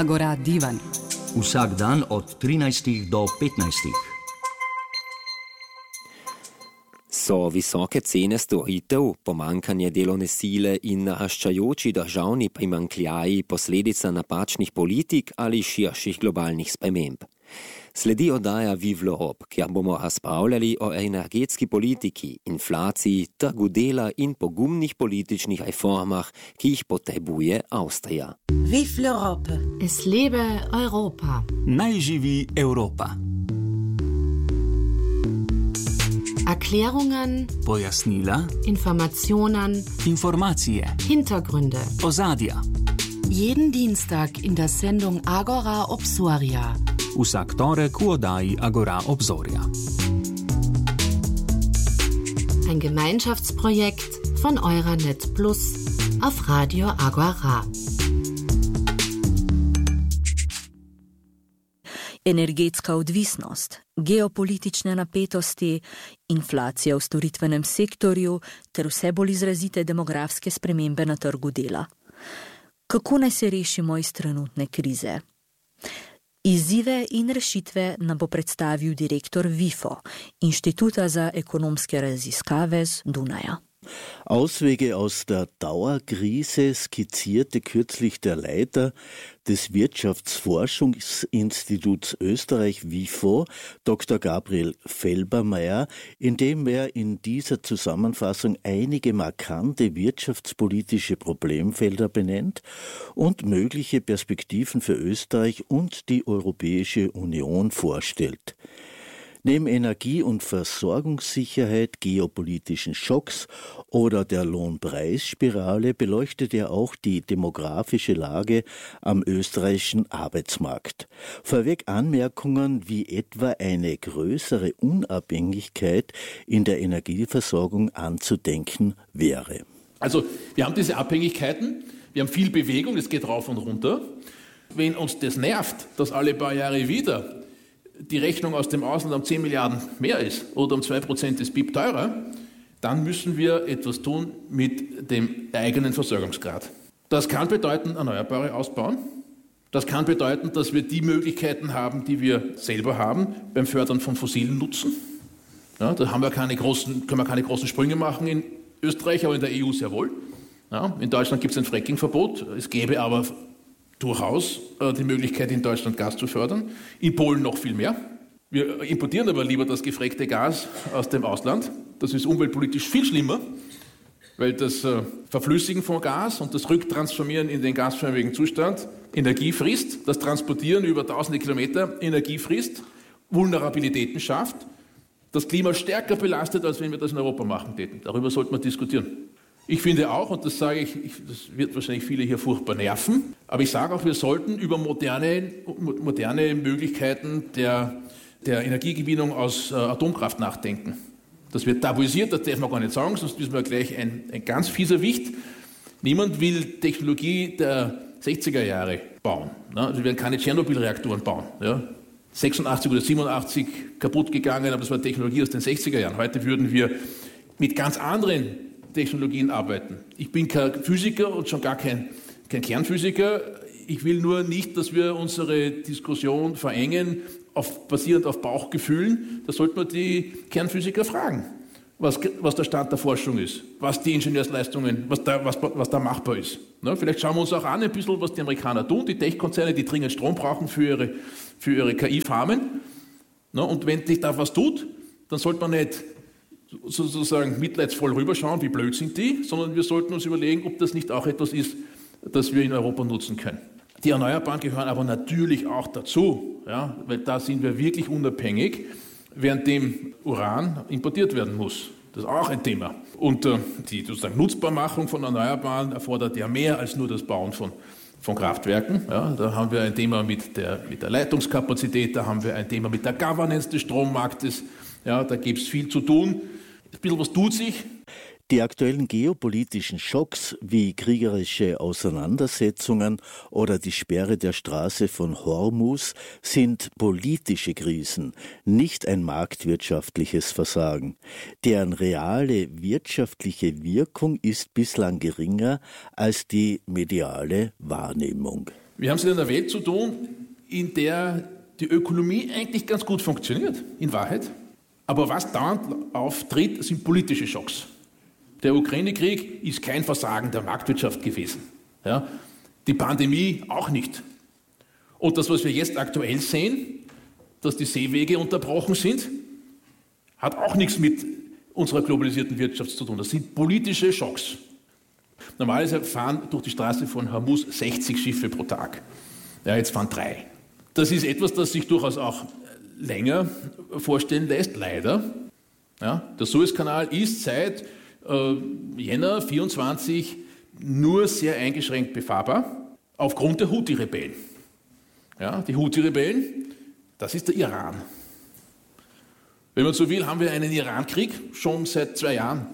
Agora Divan. Vsak dan od 13 do 15. So visoke cene storitev, pomankanje delovne sile in naraščajoči državni primanjkljaji posledica napačnih politik ali širših globalnih sprememb? Sledi oddaja Vive l'Europe, kjer bomo razpravljali o energetski politiki, inflaciji, trgu dela in pogumnih političnih reformah, ki jih potrebuje Avstrija. Vive l'Europe. Es lebe Europa. Naj živi Evropa. Erklärungen, Pojasnila, Informationen, informacije, Hintergründe. ozadja. Jeden Dienstag in der Sendung Agora Obsoria. Vsak torek v oddaji Agora Obzorja. Ein Gemeinschaftsprojekt von Euranet Plus auf Radio Agora. Energetska odvisnost, geopolitične napetosti, inflacija v storitvenem sektorju ter vse bolj izrazite demografske spremembe na trgu dela. Kako naj se rešimo iz trenutne krize? Izzive in rešitve nam bo predstavil direktor WIFO, Inštituta za ekonomske raziskave z Dunaja. Auswege aus der Dauerkrise skizzierte kürzlich der Leiter des Wirtschaftsforschungsinstituts Österreich WIFO, Dr. Gabriel Felbermayr, indem in dieser Zusammenfassung einige markante wirtschaftspolitische Problemfelder benennt und mögliche Perspektiven für Österreich und die Europäische Union vorstellt. Neben Energie- und Versorgungssicherheit, geopolitischen Schocks oder der Lohnpreisspirale beleuchtet er auch die demografische Lage am österreichischen Arbeitsmarkt. Vorweg Anmerkungen wie etwa eine größere Unabhängigkeit in der Energieversorgung anzudenken wäre. Also wir haben diese Abhängigkeiten, wir haben viel Bewegung, es geht rauf und runter. Wenn uns das nervt, dass alle paar Jahre wieder die Rechnung aus dem Ausland um 10 Milliarden mehr ist oder um 2% des BIP teurer, dann müssen wir etwas tun mit dem eigenen Versorgungsgrad. Das kann bedeuten, Erneuerbare ausbauen. Das kann bedeuten, dass wir die Möglichkeiten haben, die wir selber haben, beim Fördern von Fossilen nutzen. Ja, da können wir keine großen Sprünge machen in Österreich, aber in der EU sehr wohl. Ja, in Deutschland gibt es ein Fracking-Verbot. Es gäbe aber durchaus die Möglichkeit, in Deutschland Gas zu fördern, in Polen noch viel mehr. Wir importieren aber lieber das gefreckte Gas aus dem Ausland. Das ist umweltpolitisch viel schlimmer, weil das Verflüssigen von Gas und das Rücktransformieren in den gasförmigen Zustand Energie frisst, das Transportieren über tausende Kilometer Energie frisst, Vulnerabilitäten schafft, das Klima stärker belastet, als wenn wir das in Europa machen täten. Darüber sollte man diskutieren. Ich finde auch, und das sage ich, das wird wahrscheinlich viele hier furchtbar nerven, aber ich sage auch, wir sollten über moderne Möglichkeiten der Energiegewinnung aus Atomkraft nachdenken. Das wird tabuisiert, das darf man gar nicht sagen, sonst ist man gleich ein ganz fieser Wicht. Niemand will Technologie der 60er Jahre bauen. Also wir werden keine Tschernobyl-Reaktoren bauen. Ja. 86 oder 87 kaputt gegangen, aber das war Technologie aus den 60er Jahren. Heute würden wir mit ganz anderen Technologien arbeiten. Ich bin kein Physiker und schon gar kein Kernphysiker. Ich will nur nicht, dass wir unsere Diskussion verengen, basierend auf Bauchgefühlen. Da sollten wir die Kernphysiker fragen, was der Stand der Forschung ist, was die Ingenieursleistungen, was da machbar ist. Na, vielleicht schauen wir uns auch an ein bisschen, was die Amerikaner tun, die Tech-Konzerne, die dringend Strom brauchen für ihre KI-Farmen. Und wenn sich da was tut, dann sollte man nicht sozusagen mitleidsvoll rüberschauen, wie blöd sind die, sondern wir sollten uns überlegen, ob das nicht auch etwas ist, das wir in Europa nutzen können. Die Erneuerbaren gehören aber natürlich auch dazu, ja, weil da sind wir wirklich unabhängig, währenddem Uran importiert werden muss. Das ist auch ein Thema. Und die sozusagen Nutzbarmachung von Erneuerbaren erfordert ja mehr als nur das Bauen von Kraftwerken. Ja, da haben wir ein Thema mit der Leitungskapazität, da haben wir ein Thema mit der Governance des Strommarktes. Ja, da gibt es viel zu tun. Ein bisschen was tut sich. Die aktuellen geopolitischen Schocks wie kriegerische Auseinandersetzungen oder die Sperre der Straße von Hormuz sind politische Krisen, nicht ein marktwirtschaftliches Versagen. Deren reale wirtschaftliche Wirkung ist bislang geringer als die mediale Wahrnehmung. Wir haben es in einer Welt zu tun, in der die Ökonomie eigentlich ganz gut funktioniert, in Wahrheit. Aber was dauernd auftritt, sind politische Schocks. Der Ukraine-Krieg ist kein Versagen der Marktwirtschaft gewesen. Ja? Die Pandemie auch nicht. Und das, was wir jetzt aktuell sehen, dass die Seewege unterbrochen sind, hat auch nichts mit unserer globalisierten Wirtschaft zu tun. Das sind politische Schocks. Normalerweise fahren durch die Straße von Hormuz 60 Schiffe pro Tag. Ja, jetzt fahren 3. Das ist etwas, das sich durchaus auch länger vorstellen lässt, leider. Ja, der Suezkanal ist seit Jänner 24 nur sehr eingeschränkt befahrbar, aufgrund der Houthi-Rebellen. Ja, die Houthi-Rebellen, das ist der Iran. Wenn man so will, haben wir einen Iran-Krieg schon seit 2 Jahren,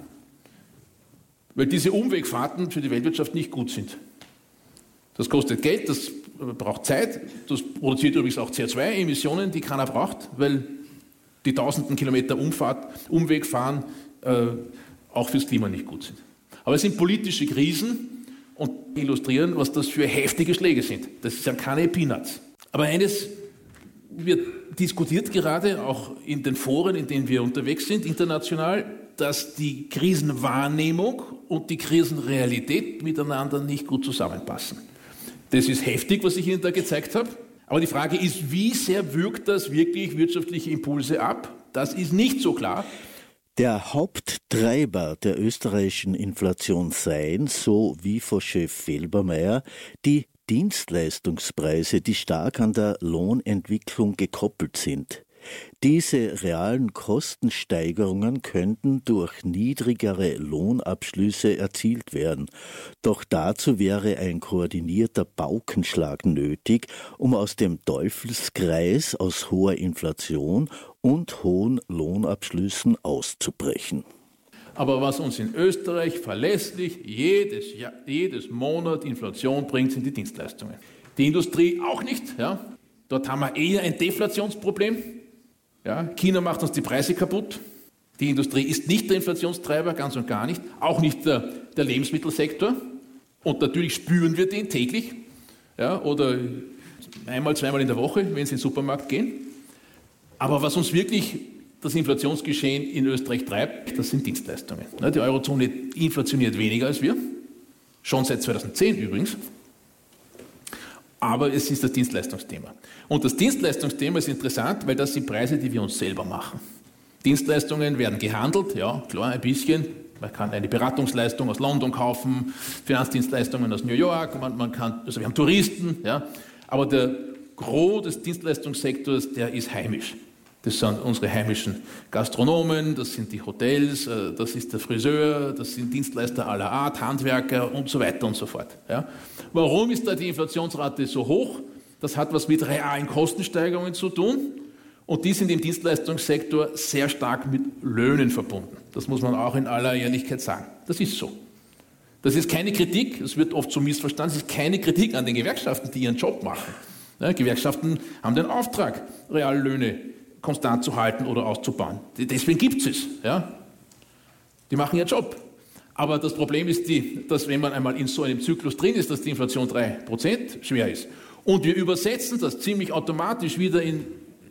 weil diese Umwegfahrten für die Weltwirtschaft nicht gut sind. Das kostet Geld, das braucht Zeit, das produziert übrigens auch CO2-Emissionen, die keiner braucht, weil die tausenden Kilometer Umweg fahren auch fürs Klima nicht gut sind. Aber es sind politische Krisen und illustrieren, was das für heftige Schläge sind. Das sind keine Peanuts. Aber eines wird diskutiert gerade, auch in den Foren, in denen wir unterwegs sind, international, dass die Krisenwahrnehmung und die Krisenrealität miteinander nicht gut zusammenpassen. Das ist heftig, was ich Ihnen da gezeigt habe. Aber die Frage ist, wie sehr wirkt das wirklich wirtschaftliche Impulse ab? Das ist nicht so klar. Der Haupttreiber der österreichischen Inflation seien, so wie vor Chef Felbermayr, die Dienstleistungspreise, die stark an der Lohnentwicklung gekoppelt sind. Diese realen Kostensteigerungen könnten durch niedrigere Lohnabschlüsse erzielt werden. Doch dazu wäre ein koordinierter Paukenschlag nötig, um aus dem Teufelskreis aus hoher Inflation und hohen Lohnabschlüssen auszubrechen. Aber was uns in Österreich verlässlich jedes Monat Inflation bringt, sind die Dienstleistungen. Die Industrie auch nicht. Ja. Dort haben wir eher ein Deflationsproblem. Ja. China macht uns die Preise kaputt. Die Industrie ist nicht der Inflationstreiber, ganz und gar nicht. Auch nicht der Lebensmittelsektor. Und natürlich spüren wir den täglich. Ja, oder einmal, zweimal in der Woche, wenn Sie in den Supermarkt gehen. Aber was uns wirklich das Inflationsgeschehen in Österreich treibt, das sind Dienstleistungen. Die Eurozone inflationiert weniger als wir, schon seit 2010 übrigens. Aber es ist das Dienstleistungsthema. Und das Dienstleistungsthema ist interessant, weil das sind Preise, die wir uns selber machen. Dienstleistungen werden gehandelt, ja klar, ein bisschen. Man kann eine Beratungsleistung aus London kaufen, Finanzdienstleistungen aus New York, wir haben Touristen, ja. Aber der Gros des Dienstleistungssektors, der ist heimisch. Das sind unsere heimischen Gastronomen, das sind die Hotels, das ist der Friseur, das sind Dienstleister aller Art, Handwerker und so weiter und so fort. Ja. Warum ist da die Inflationsrate so hoch? Das hat was mit realen Kostensteigerungen zu tun und die sind im Dienstleistungssektor sehr stark mit Löhnen verbunden. Das muss man auch in aller Ehrlichkeit sagen. Das ist so. Das ist keine Kritik, das wird oft so missverstanden, das ist keine Kritik an den Gewerkschaften, die ihren Job machen. Ja, Gewerkschaften haben den Auftrag, Reallöhne konstant zu halten oder auszubauen. Deswegen gibt es. Ja? Die machen ihren Job. Aber das Problem ist, dass wenn man einmal in so einem Zyklus drin ist, dass die Inflation 3% schwer ist und wir übersetzen das ziemlich automatisch wieder in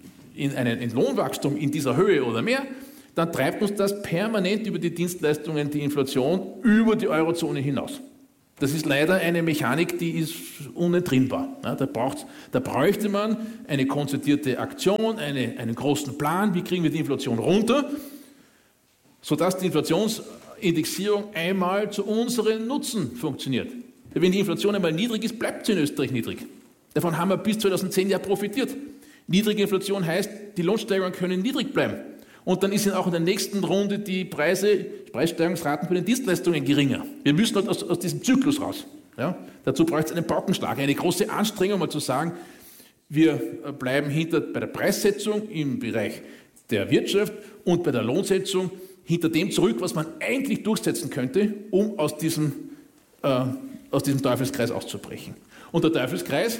ein Lohnwachstum in dieser Höhe oder mehr, dann treibt uns das permanent über die Dienstleistungen, die Inflation, über die Eurozone hinaus. Das ist leider eine Mechanik, die ist unentrinnbar. Ja, da bräuchte man eine konzertierte Aktion, einen großen Plan, wie kriegen wir die Inflation runter, sodass die Inflationsindexierung einmal zu unserem Nutzen funktioniert. Wenn die Inflation einmal niedrig ist, bleibt sie in Österreich niedrig. Davon haben wir bis 2010 ja profitiert. Niedrige Inflation heißt, die Lohnsteigerungen können niedrig bleiben. Und dann sind auch in der nächsten Runde die Preissteigerungsraten bei den Dienstleistungen geringer. Wir müssen halt aus diesem Zyklus raus. Ja? Dazu braucht es einen Paukenschlag, eine große Anstrengung, mal zu sagen, wir bleiben bei der Preissetzung im Bereich der Wirtschaft und bei der Lohnsetzung hinter dem zurück, was man eigentlich durchsetzen könnte, um aus diesem Teufelskreis auszubrechen. Und der Teufelskreis,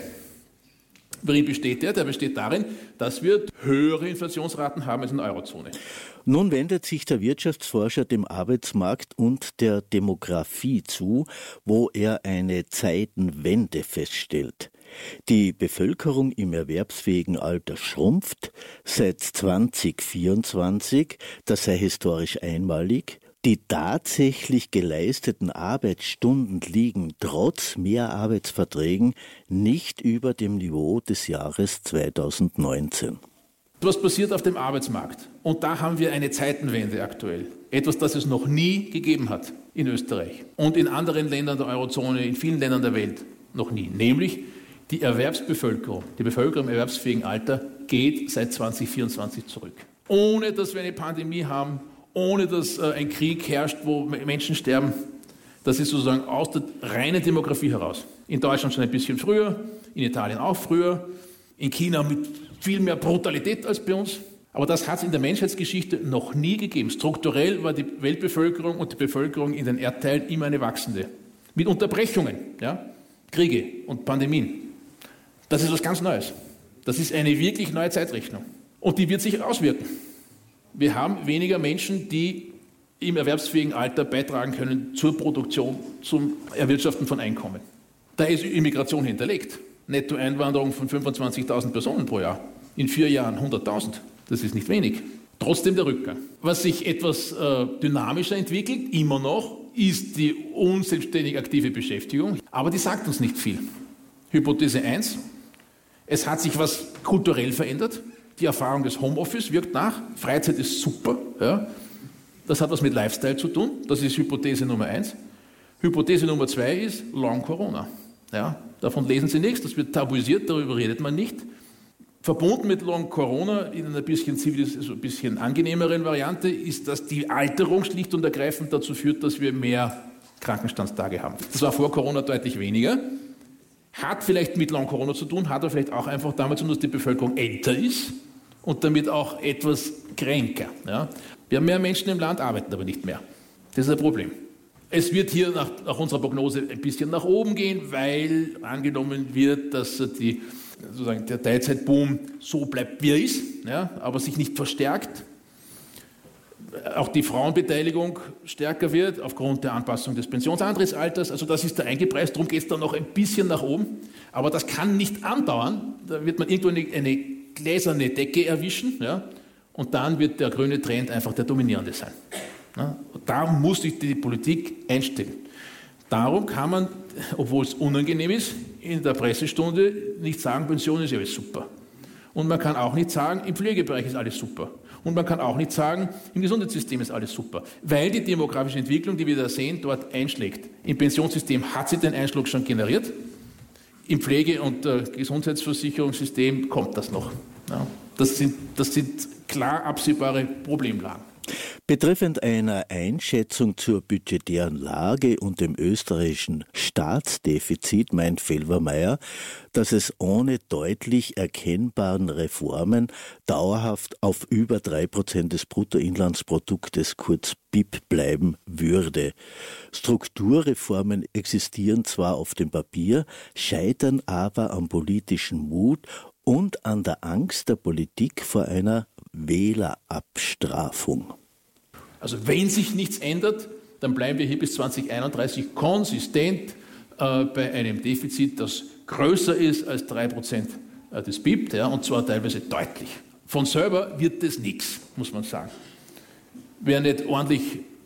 worin besteht der? Der besteht darin, dass wir höhere Inflationsraten haben als in der Eurozone. Nun wendet sich der Wirtschaftsforscher dem Arbeitsmarkt und der Demografie zu, wo er eine Zeitenwende feststellt. Die Bevölkerung im erwerbsfähigen Alter schrumpft seit 2024, das sei historisch einmalig. Die tatsächlich geleisteten Arbeitsstunden liegen trotz mehr Arbeitsverträgen nicht über dem Niveau des Jahres 2019. Was passiert auf dem Arbeitsmarkt? Und da haben wir eine Zeitenwende aktuell. Etwas, das es noch nie gegeben hat in Österreich und in anderen Ländern der Eurozone, in vielen Ländern der Welt noch nie. Nämlich die Erwerbsbevölkerung, die Bevölkerung im erwerbsfähigen Alter geht seit 2024 zurück. Ohne dass wir eine Pandemie haben, ohne dass ein Krieg herrscht, wo Menschen sterben. Das ist sozusagen aus der reinen Demografie heraus. In Deutschland schon ein bisschen früher, in Italien auch früher, in China mit viel mehr Brutalität als bei uns. Aber das hat es in der Menschheitsgeschichte noch nie gegeben. Strukturell war die Weltbevölkerung und die Bevölkerung in den Erdteilen immer eine wachsende. Mit Unterbrechungen, ja? Kriege und Pandemien. Das ist was ganz Neues. Das ist eine wirklich neue Zeitrechnung. Und die wird sich auswirken. Wir haben weniger Menschen, die im erwerbsfähigen Alter beitragen können zur Produktion, zum Erwirtschaften von Einkommen. Da ist Immigration hinterlegt. Nettoeinwanderung von 25.000 Personen pro Jahr. In 4 Jahren 100.000. Das ist nicht wenig. Trotzdem der Rückgang. Was sich etwas dynamischer entwickelt, immer noch, ist die unselbstständig aktive Beschäftigung. Aber die sagt uns nicht viel. Hypothese 1. Es hat sich was kulturell verändert. Die Erfahrung des Homeoffice wirkt nach. Freizeit ist super. Ja. Das hat was mit Lifestyle zu tun. Das ist Hypothese Nummer 1. Hypothese Nummer 2 ist Long Corona. Ja. Davon lesen Sie nichts. Das wird tabuisiert, darüber redet man nicht. Verbunden mit Long Corona in einer bisschen angenehmeren Variante ist, dass die Alterung schlicht und ergreifend dazu führt, dass wir mehr Krankenstandstage haben. Das war vor Corona deutlich weniger. Hat vielleicht mit Long Corona zu tun, hat aber vielleicht auch einfach damit zu tun, dass die Bevölkerung älter ist und damit auch etwas kränker. Ja. Wir haben mehr Menschen im Land, arbeiten aber nicht mehr. Das ist ein Problem. Es wird hier nach unserer Prognose ein bisschen nach oben gehen, weil angenommen wird, dass sozusagen der Teilzeitboom so bleibt, wie er ist, ja, aber sich nicht verstärkt. Auch die Frauenbeteiligung stärker wird aufgrund der Anpassung des Pensionsantrittsalters. Also das ist da eingepreist, darum geht es dann noch ein bisschen nach oben. Aber das kann nicht andauern. Da wird man irgendwo eine gläserne Decke erwischen, ja, und dann wird der grüne Trend einfach der dominierende sein. Ja, und da muss sich die Politik einstellen. Darum kann man, obwohl es unangenehm ist, in der Pressestunde nicht sagen, Pension ist ja alles super. Und man kann auch nicht sagen, im Pflegebereich ist alles super. Und man kann auch nicht sagen, im Gesundheitssystem ist alles super. Weil die demografische Entwicklung, die wir da sehen, dort einschlägt. Im Pensionssystem hat sie den Einschlag schon generiert. Im Pflege- und Gesundheitsversicherungssystem kommt das noch. Ja, das sind klar absehbare Problemlagen. Betreffend einer Einschätzung zur budgetären Lage und dem österreichischen Staatsdefizit meint Felvermeier, dass es ohne deutlich erkennbaren Reformen dauerhaft auf über 3% des Bruttoinlandsproduktes, kurz BIP, bleiben würde. Strukturreformen existieren zwar auf dem Papier, scheitern aber am politischen Mut und an der Angst der Politik vor einer Wählerabstrafung. Also wenn sich nichts ändert, dann bleiben wir hier bis 2031 konsistent bei einem Defizit, das größer ist als 3% des BIP, ja, und zwar teilweise deutlich. Von selber wird das nichts, muss man sagen. Wer nicht ordentlich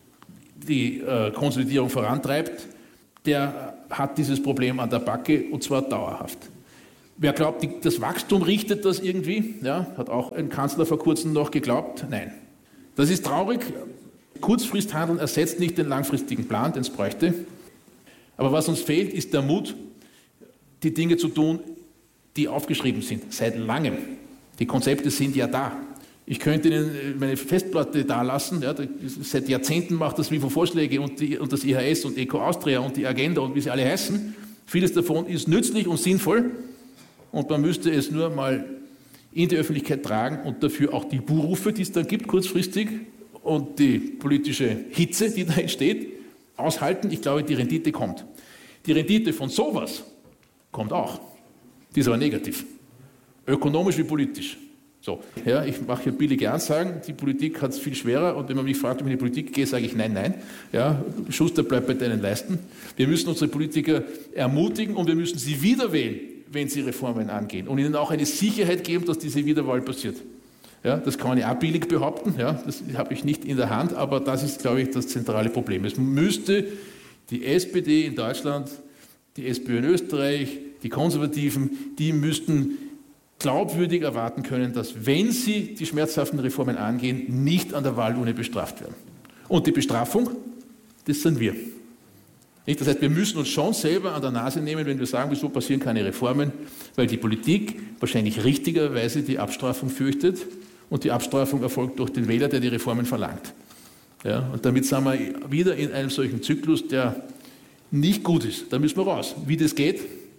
die Konsolidierung vorantreibt, der hat dieses Problem an der Backe, und zwar dauerhaft. Wer glaubt, das Wachstum richtet das irgendwie, ja, hat auch ein Kanzler vor kurzem noch geglaubt, nein. Das ist traurig. Kurzfristhandeln ersetzt nicht den langfristigen Plan, den es bräuchte. Aber was uns fehlt, ist der Mut, die Dinge zu tun, die aufgeschrieben sind, seit langem. Die Konzepte sind ja da. Ich könnte Ihnen meine Festplatte da lassen. Ja, seit Jahrzehnten macht das WIFO Vorschläge und das IHS und Eco Austria und die Agenda und wie sie alle heißen. Vieles davon ist nützlich und sinnvoll und man müsste es nur mal in die Öffentlichkeit tragen und dafür auch die Buhrufe, die es dann gibt, kurzfristig, und die politische Hitze, die da entsteht, aushalten. Ich glaube, die Rendite kommt. Die Rendite von sowas kommt auch. Die ist aber negativ. Ökonomisch wie politisch. So, ja, ich mache hier billige Ansagen, die Politik hat es viel schwerer und wenn man mich fragt, ob ich in die Politik gehe, sage ich nein, nein. Ja, Schuster bleibt bei deinen Leisten. Wir müssen unsere Politiker ermutigen und wir müssen sie wieder wählen, wenn sie Reformen angehen und ihnen auch eine Sicherheit geben, dass diese Wiederwahl passiert. Ja, das kann man ja auch billig behaupten, ja, das habe ich nicht in der Hand, aber das ist, glaube ich, das zentrale Problem. Es müsste die SPD in Deutschland, die SPÖ in Österreich, die Konservativen, die müssten glaubwürdig erwarten können, dass, wenn sie die schmerzhaften Reformen angehen, nicht an der Wahlurne bestraft werden. Und die Bestrafung, das sind wir. Das heißt, wir müssen uns schon selber an der Nase nehmen, wenn wir sagen, wieso passieren keine Reformen, weil die Politik wahrscheinlich richtigerweise die Abstrafung fürchtet und die Abstrafung erfolgt durch den Wähler, der die Reformen verlangt. Ja, und damit sind wir wieder in einem solchen Zyklus, der nicht gut ist. Da müssen wir raus. Wie das geht,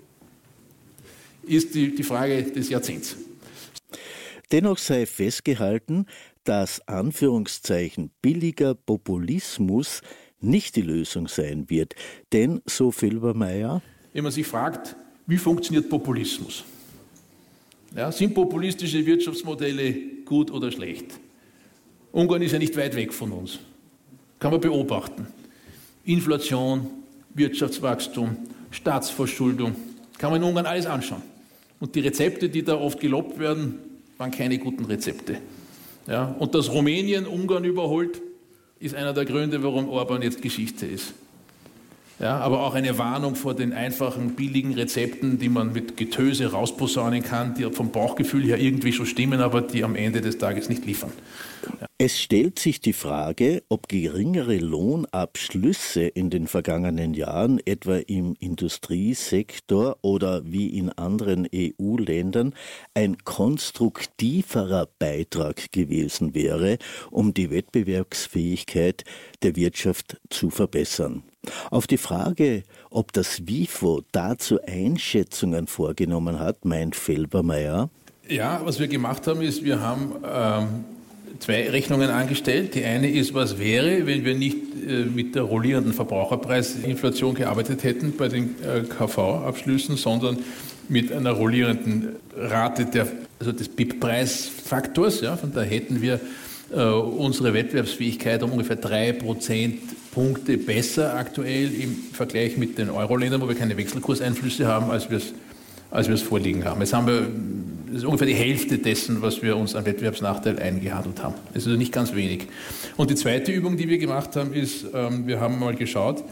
ist die Frage des Jahrzehnts. Dennoch sei festgehalten, dass Anführungszeichen billiger Populismus nicht die Lösung sein wird. Denn, so Felbermayr, wenn man sich fragt, wie funktioniert Populismus? Ja, sind populistische Wirtschaftsmodelle gut oder schlecht? Ungarn ist ja nicht weit weg von uns. Kann man beobachten. Inflation, Wirtschaftswachstum, Staatsverschuldung. Kann man in Ungarn alles anschauen. Und die Rezepte, die da oft gelobt werden, waren keine guten Rezepte. Ja, und dass Rumänien Ungarn überholt, ist einer der Gründe, warum Orban jetzt Geschichte ist. Ja, aber auch eine Warnung vor den einfachen, billigen Rezepten, die man mit Getöse rausposaunen kann, die vom Bauchgefühl her irgendwie schon stimmen, aber die am Ende des Tages nicht liefern. Ja. Es stellt sich die Frage, ob geringere Lohnabschlüsse in den vergangenen Jahren, etwa im Industriesektor oder wie in anderen EU-Ländern, ein konstruktiverer Beitrag gewesen wäre, um die Wettbewerbsfähigkeit der Wirtschaft zu verbessern. Auf die Frage, ob das WIFO dazu Einschätzungen vorgenommen hat, meint Felbermayr. Ja, was wir gemacht haben, ist, wir haben zwei Rechnungen angestellt. Die eine ist, was wäre, wenn wir nicht mit der rollierenden Verbraucherpreisinflation gearbeitet hätten bei den KV-Abschlüssen, sondern mit einer rollierenden Rate des BIP-Preisfaktors. Ja, von da hätten wir unsere Wettbewerbsfähigkeit um ungefähr 3 Prozentpunkte besser aktuell im Vergleich mit den Euro-Ländern, wo wir keine Wechselkurseinflüsse haben, als wir es vorliegen haben. Jetzt haben wir, das ist ungefähr die Hälfte dessen, was wir uns an Wettbewerbsnachteil eingehandelt haben. Das ist also nicht ganz wenig. Und die zweite Übung, die wir gemacht haben, ist, wir haben mal geschaut,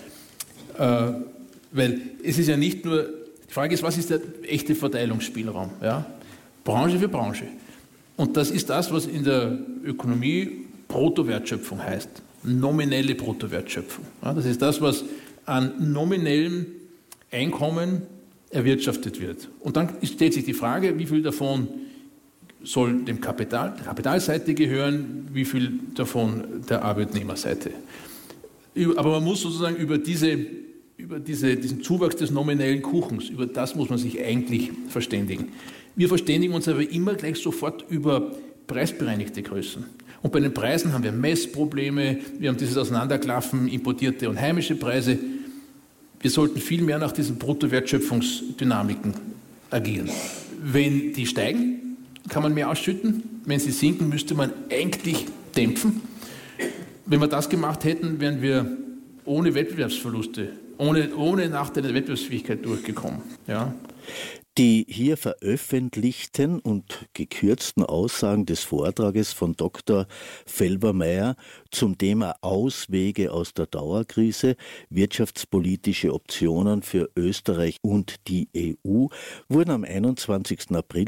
weil es ist ja nicht nur, die Frage ist, was ist der echte Verteilungsspielraum? Ja? Branche für Branche. Und das ist das, was in der Ökonomie Bruttowertschöpfung heißt. Nominelle Bruttowertschöpfung. Ja, das ist das, was an nominellem Einkommen erwirtschaftet wird. Und dann stellt sich die Frage, wie viel davon soll der Kapitalseite gehören, wie viel davon der Arbeitnehmerseite. Aber man muss sozusagen über diesen Zuwachs des nominellen Kuchens, über das muss man sich eigentlich verständigen. Wir verständigen uns aber immer gleich sofort über preisbereinigte Größen. Und bei den Preisen haben wir Messprobleme, wir haben dieses Auseinanderklaffen, importierte und heimische Preise. Wir sollten viel mehr nach diesen Bruttowertschöpfungsdynamiken agieren. Wenn die steigen, kann man mehr ausschütten. Wenn sie sinken, müsste man eigentlich dämpfen. Wenn wir das gemacht hätten, wären wir ohne Wettbewerbsverluste, ohne Nachteile der Wettbewerbsfähigkeit durchgekommen. Ja. Die hier veröffentlichten und gekürzten Aussagen des Vortrages von Dr. Felbermayr zum Thema Auswege aus der Dauerkrise, wirtschaftspolitische Optionen für Österreich und die EU, wurden am 21. April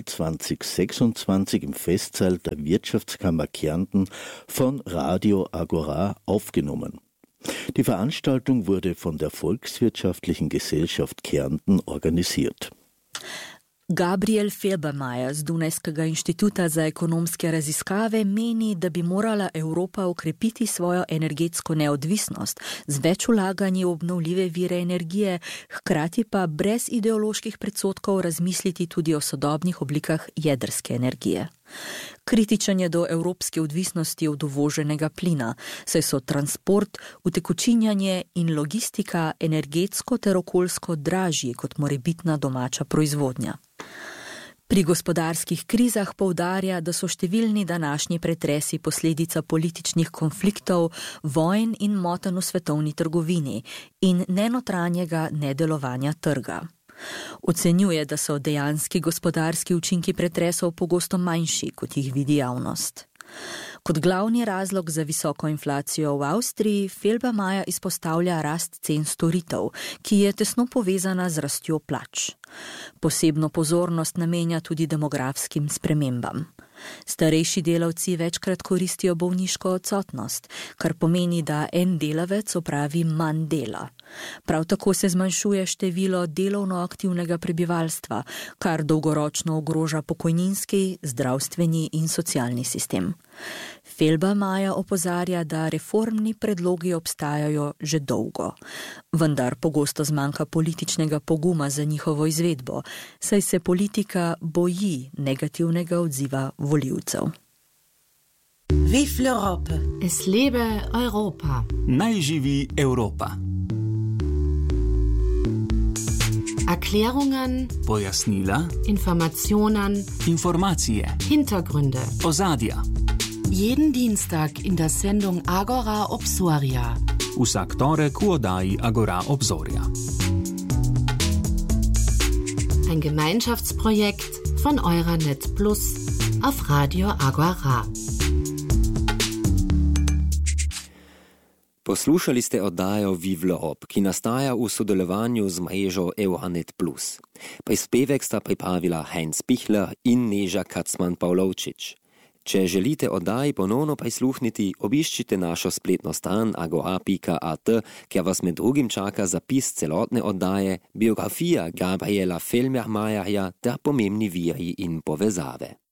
2026 im Festsaal der Wirtschaftskammer Kärnten von Radio Agora aufgenommen. Die Veranstaltung wurde von der Volkswirtschaftlichen Gesellschaft Kärnten organisiert. Gabriel Felbermayr z Dunajskega inštituta za ekonomske raziskave meni, da bi morala Evropa okrepiti svojo energetsko neodvisnost z več vlaganji v obnovljive vire energije, hkrati pa brez ideoloških predsotkov razmisliti tudi o sodobnih oblikah jedrske energije. Kritičen je do evropske odvisnosti od uvoženega plina, saj so transport, utekočinjanje in logistika energetsko ter okoljsko dražji kot morebitna domača proizvodnja. Pri gospodarskih krizah poudarja, da so številni današnji pretresi posledica političnih konfliktov, vojn in motenj v svetovni trgovini in nenotranjega nedelovanja trga. Ocenjuje, da so dejanski gospodarski učinki pretresov pogosto manjši, kot jih vidi javnost. Kot glavni razlog za visoko inflacijo v Avstriji Felbermayr izpostavlja rast cen storitev, ki je tesno povezana z rastjo plač. Posebno pozornost namenja tudi demografskim spremembam. Starejši delavci večkrat koristijo bolniško odsotnost, kar pomeni, da en delavec opravi manj dela. Prav tako se zmanjšuje število delovno aktivnega prebivalstva, kar dolgoročno ogroža pokojninski, zdravstveni in socialni sistem. Felbermayr opozarja, da reformni predlogi obstajajo že dolgo, vendar pogosto zmanjka političnega poguma za njihovo izvedbo, saj se politika boji negativnega odziva volivcev. Vive l'Europe! Es lebe Europa! Naj živi Evropa! Erklärungen, Pojasnila, Informationen, informacije, Hintergründe. ozadja. Jeden Dienstag in der Sendung Agora Obsoria. Vsak torek v oddaji Agora Obzorja. Ein Gemeinschaftsprojekt von Euranet Plus auf Radio Agora. Poslušali ste oddajo Vive l'Europe, ki nastaja v sodelovanju z mrežo Euranet Plus. Prispevek sta pripravila Heinz Pichler in Neža Kacman-Pavlovčič. Če želite oddaji ponovno prisluhniti, obiščite našo spletno stran agora.at, kjer vas med drugim čaka zapis celotne oddaje, biografija Gabriela Felbermayra ter pomembni viri in povezave.